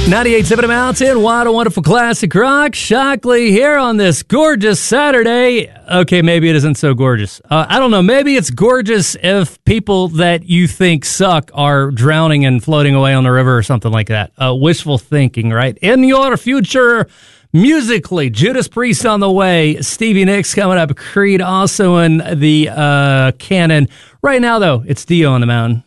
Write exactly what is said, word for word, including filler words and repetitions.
ninety-eight point seven Mountain, What a Wonderful Classic Rock. Shockley here on this gorgeous Saturday. Okay, maybe it isn't so gorgeous. Uh, I don't know. Maybe it's gorgeous if people that you think suck are drowning and floating away on the river or something like that. Uh, wishful thinking, right? In your future, musically, Judas Priest on the way, Stevie Nicks coming up, Creed also in the uh, canon. Right now, though, it's Dio on the Mountain.